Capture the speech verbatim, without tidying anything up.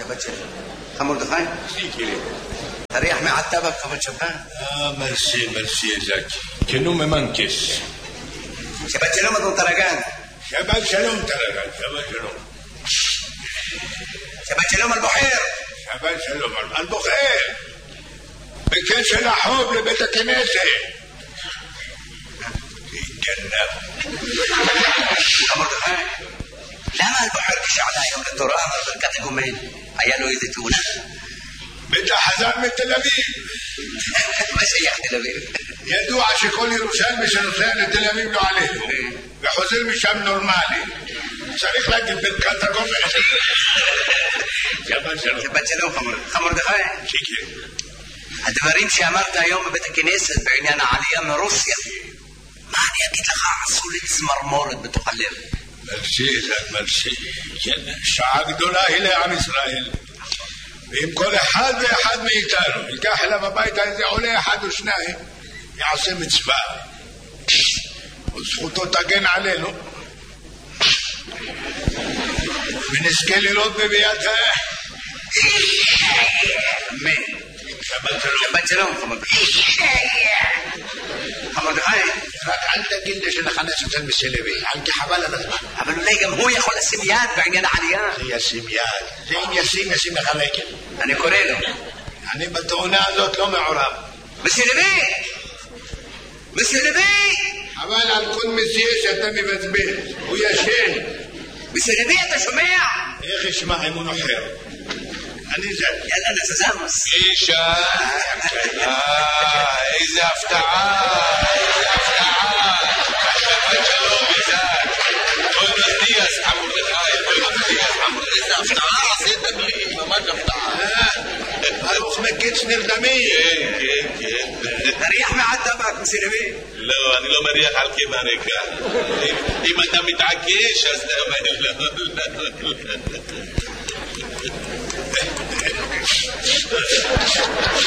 שבת שלום. מרדכי? Sí, quiere. תריח מעטה בכבוד שבת. Ah, merci, merci, Isaac. Que no me manques. שבת שלום, אדון טרגן. שבת שלום, טרגן, שבת שלום. שבת שלום על בוחר. שבת שלום על בוחר. בקשר החוב לבית הכנסת. גנב. מרדכי, למה על בוחר כשעלה היום לתורה אמר ברכת הגומל? היה לו איזה תאונה? בטח חזר מתל אביב. מה שייך תל אביב? ידוע שכל ירושלמי שנוסע לתל אביב לא עלינו וחוזר משם נורמלי. צריך להגיד ברכת הגומל. שבת שלום. שבת שלום, מרדכי. שיקר. הדברים שאמרת היום בבית הכנסת בעניין העלייה מרוסיה, מה אני אגיד לך? עשו לי צמרמורת בתוך הלב. מרשי, זק מרשי. שעה גדולה היא לעם ישראל. ואם כל אחד ואחד מאיתנו ייקח אליו הביתה איזה עולה אחד או שניים, יעשה מצווה וזכותו תגן עלינו ונזכה לראות בביאת אמן. שבת שלום. שבת שלום, מרדכי. רק אל תגיד לי שנחנס אצל מסלבי, כי חבל על הזמן. אבל אולי גם הוא יכול לשים יד בעניין העלייה. זה ישים יד, זה אם ישים ישים לך רגל. אני קורא לו. אני בתאונה הזאת לא מעורב. מסלבי! מסלבי! חבל על כל מסיע שאתה מבזבז, הוא ישן. מסלבי, אתה שומע? איך ישמע אם הוא נוחר? אני זה. יאללה, נזזמוס. אישה, איזה הפתעה, איזה הפתעה. שבת שלום, איזק. כל מדיאס, מרדכי, כל מדיאס, מרדכי. איזה הפתעה עשיתם לי, ממש הפתעה. ברוך מקיץ נרדמי. כן, כן, כן. תריח מעט טבק, מסלבי. לא, אני לא מריח על כיוון ריקה. אם אתה מתעקש, אז אתה אומר לא, לא, לא.